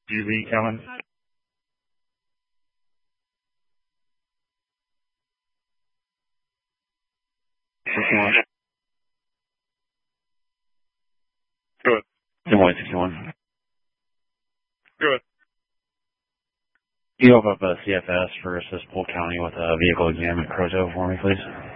UV coming. 61. Good. Des Moines 61. Good. You open up a CFS for Cesspool County with a vehicle exam at Crozo for me, please?